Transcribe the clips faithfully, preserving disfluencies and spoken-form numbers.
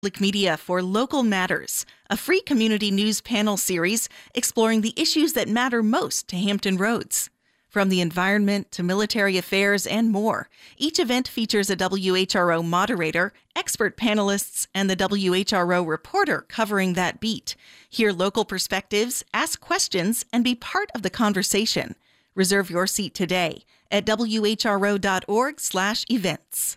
Public Media for Local Matters, a free community news panel series exploring the issues that matter most to Hampton Roads. From the environment to military affairs and more, each event features a W H R O moderator, expert panelists, and the W H R O reporter covering that beat. Hear local perspectives, ask questions, and be part of the conversation. Reserve your seat today at W H R O dot org slash events.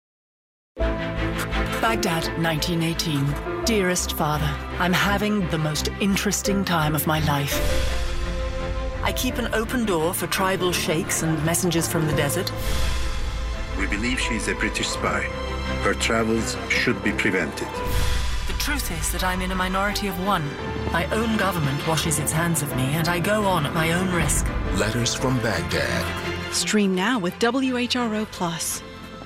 Baghdad, nineteen eighteen. Dearest Father, I'm having the most interesting time of my life. I keep an open door for tribal sheikhs and messengers from the desert. We believe she's a British spy. Her travels should be prevented. The truth is that I'm in a minority of one. My own government washes its hands of me, and I go on at my own risk. Letters from Baghdad. Stream now with W H R O Plus.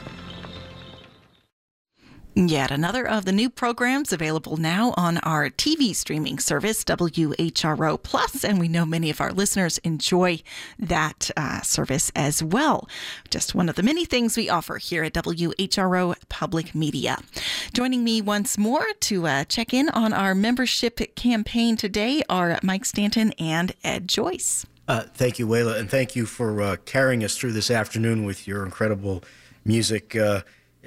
Yet another of the new programs available now on our T V streaming service, W H R O Plus, and we know many of our listeners enjoy that uh, service as well. Just one of the many things we offer here at W H R O Public Media. Joining me once more to uh, check in on our membership campaign today are Mike Stanton and Ed Joyce. Uh, thank you, Wayla, and thank you for uh, carrying us through this afternoon with your incredible music. Uh,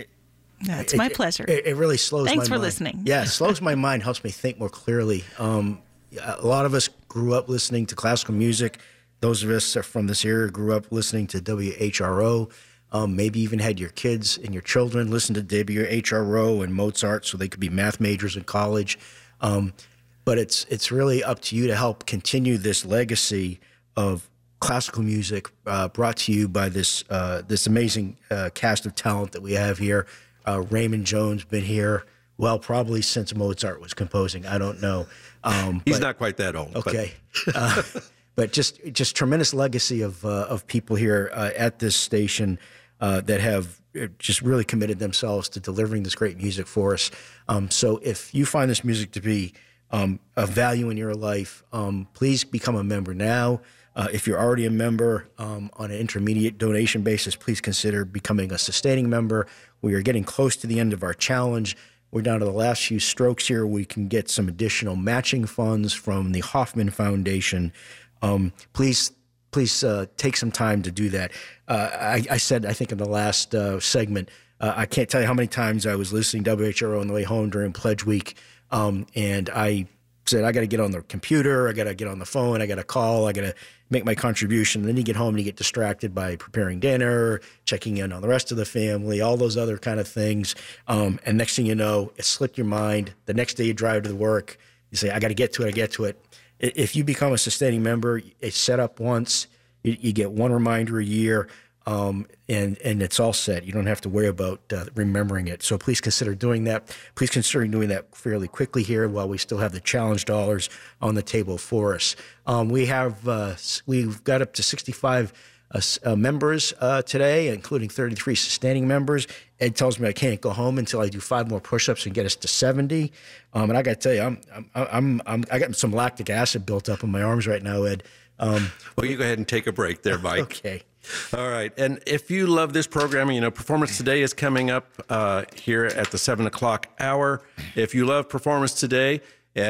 That's it, my pleasure. It, it really slows my mind. Thanks for listening. Yeah, it slows my mind, helps me think more clearly. Um, a lot of us grew up listening to classical music. Those of us from this era grew up listening to W H R O. Um, maybe even had your kids and your children listen to W H R O and Mozart so they could be math majors in college. Um, but it's it's really up to you to help continue this legacy of classical music uh, brought to you by this uh, this amazing uh, cast of talent that we have here. Uh, Raymond Jones been here, well, probably since Mozart was composing. I don't know. Um, He's but, not quite that old. Okay. But, uh, but just just tremendous legacy of uh, of people here uh, at this station uh, that have just really committed themselves to delivering this great music for us. Um, so if you find this music to be um, of value in your life, um, please become a member now. Uh, if you're already a member um, on an intermediate donation basis, please consider becoming a sustaining member. We are getting close to the end of our challenge. We're down to the last few strokes here. We can get some additional matching funds from the Hoffman Foundation. Um, please, please uh, take some time to do that. Uh, I, I said, I think in the last uh, segment, uh, I can't tell you how many times I was listening to W H R O on the way home during Pledge Week, um, and I said, I got to get on the computer, I got to get on the phone, I got to call, I got to make my contribution. And then you get home and you get distracted by preparing dinner, checking in on the rest of the family, all those other kind of things. Um, and next thing you know, it slipped your mind. The next day you drive to the work, you say, I got to get to it, I get to it. If you become a sustaining member, it's set up once, you, you get one reminder a year, um, and, and it's all set. You don't have to worry about uh, remembering it. So please consider doing that. Please consider doing that fairly quickly here while we still have the challenge dollars on the table for us. Um, we have, uh, we've got up to sixty-five uh, uh, members uh, today, including thirty-three sustaining members. Ed tells me I can't go home until I do five more push-ups and get us to seventy. Um, and I got to tell you, I'm, I'm, I'm, I'm, I got some lactic acid built up in my arms right now, Ed. Um, well, you go ahead and take a break there, Mike. Okay. All right. And if you love this programming, you know, Performance Today is coming up uh, here at the seven o'clock hour. If you love Performance Today,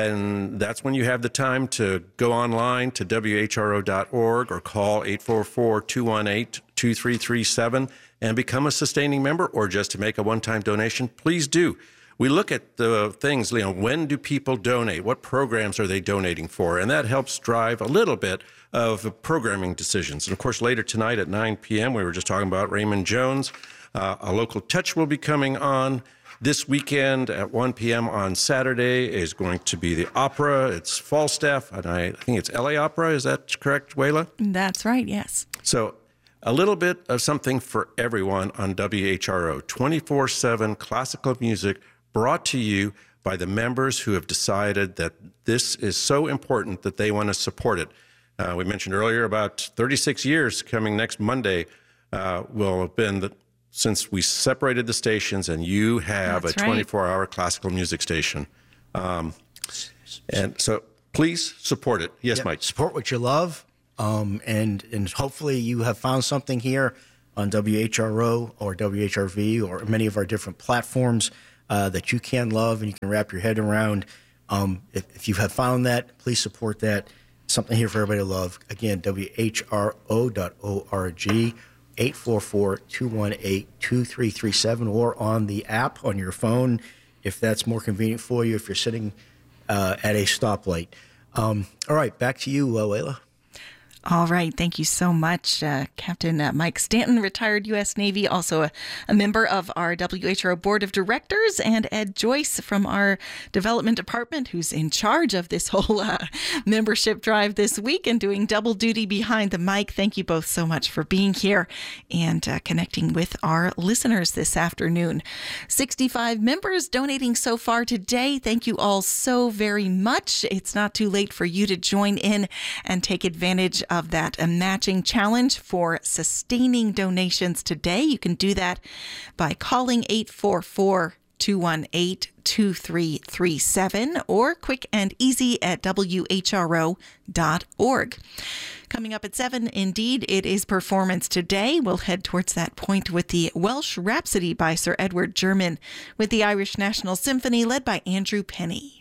and that's when you have the time to go online to W H R O dot org or call eight four four, two one eight, two three three seven and become a sustaining member, or just to make a one-time donation, please do. We look at the things, you know, when do people donate? What programs are they donating for? And that helps drive a little bit of programming decisions. And of course, later tonight at nine p.m., we were just talking about Raymond Jones. Uh, a local touch will be coming on. This weekend at one p.m. on Saturday is going to be the opera. It's Falstaff, and I think it's L A Opera. Is that correct, Wayla? That's right, yes. So a little bit of something for everyone on W H R O. twenty-four seven classical music brought to you by the members who have decided that this is so important that they want to support it. Uh, we mentioned earlier about thirty-six years coming next Monday uh, will have been the, since we separated the stations, and you have That's a twenty-four hour right. classical music station. Um, and so please support it. Yes, yeah, Mike. Support what you love, um, and, and hopefully you have found something here on W H R O or W H R V or many of our different platforms uh, that you can love and you can wrap your head around. Um, if, if you have found that, please support that. Something here for everybody to love. Again, W H R O dot org, eight four four, two one eight, two three three seven, or on the app on your phone if that's more convenient for you if you're sitting uh, at a stoplight. Um, all right, back to you, uh, Layla. All right. Thank you so much, uh, Captain uh, Mike Stanton, retired U S Navy, also a, a member of our W H R O Board of Directors, and Ed Joyce from our Development Department, who's in charge of this whole uh, membership drive this week and doing double duty behind the mic. Thank you both so much for being here and uh, connecting with our listeners this afternoon. sixty-five members donating so far today. Thank you all so very much. It's not too late for you to join in and take advantage of that a matching challenge for sustaining donations today. You can do that by calling eight four four, two one eight, two three three seven or quick and easy at W H R O dot org. Coming up at seven, indeed, it is Performance Today. We'll head towards that point with the Welsh Rhapsody by Sir Edward German with the Irish National Symphony led by Andrew Penny.